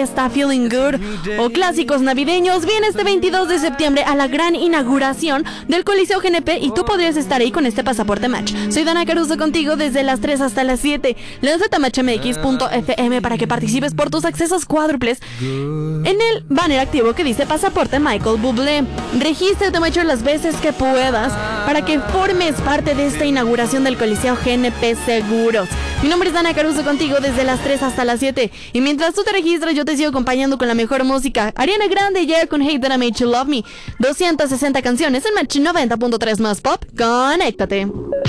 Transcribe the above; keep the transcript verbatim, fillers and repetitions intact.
fiesta Feeling Good o clásicos navideños, viene este veintidós de septiembre a la gran inauguración del Coliseo G N P y tú podrías estar ahí con este pasaporte Match. Soy Dana Caruso contigo desde las tres hasta las siete. Lánzate a match m x punto f m para que participes por tus accesos cuádruples en el banner activo que dice Pasaporte Michael Bublé. Regístrate, macho, las veces que puedas para que formes parte de esta inauguración del Coliseo G N P Seguros. Mi nombre es Dana Caruso contigo desde las tres hasta las siete. Y mientras tú te registras, yo te sigo acompañando con la mejor música. Ariana Grande, yeah, con Hate That I Made You Love Me. doscientas sesenta canciones en Match noventa punto tres más pop. Conéctate.